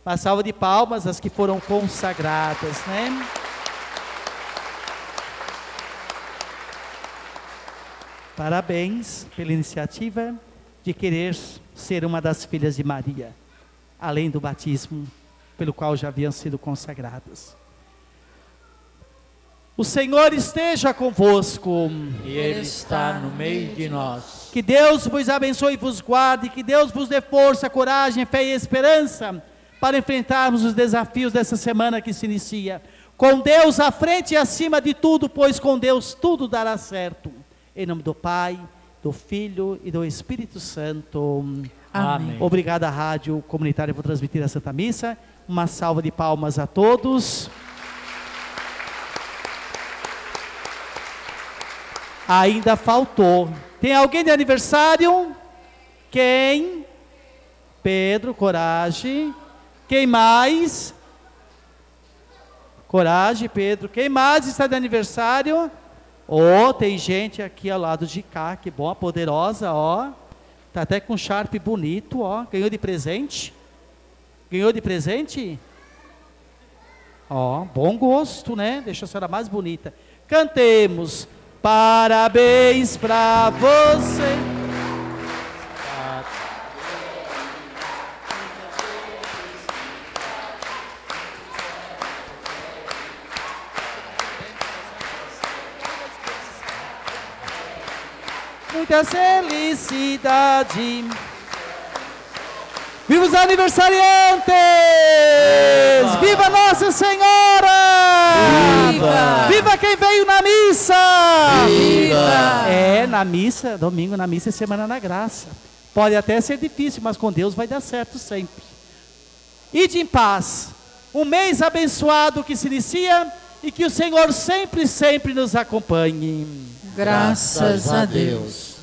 Uma salva de palmas às que foram consagradas, né? Parabéns pela iniciativa de querer ser uma das filhas de Maria, além do batismo pelo qual já haviam sido consagradas. O Senhor esteja convosco. E Ele está no meio de nós. Que Deus vos abençoe e vos guarde, que Deus vos dê força, coragem, fé e esperança para enfrentarmos os desafios dessa semana que se inicia. Com Deus à frente e acima de tudo, pois com Deus tudo dará certo. Em nome do Pai, do Filho e do Espírito Santo. Amém. Obrigado à Rádio Comunitária por transmitir a Santa Missa. Uma salva de palmas a todos. Ainda faltou. Tem alguém de aniversário? Quem? Pedro, coragem. Quem mais? Coragem, Pedro. Quem mais está de aniversário? Oh, tem gente aqui ao lado de cá, que bom, a poderosa, ó. Tá até com um Sharp bonito, ó. Ganhou de presente? Ganhou de presente? Ó, bom gosto, né? Deixa a senhora mais bonita. Cantemos. Parabéns pra você. Muita felicidade. Viva os aniversariantes! Viva Nossa Senhora! Viva! Viva quem veio na missa! Viva! É, na missa, domingo na missa e semana na graça. Pode até ser difícil, mas com Deus vai dar certo sempre. Ide em paz. Um mês abençoado que se inicia e que o Senhor sempre, sempre nos acompanhe. Graças a Deus.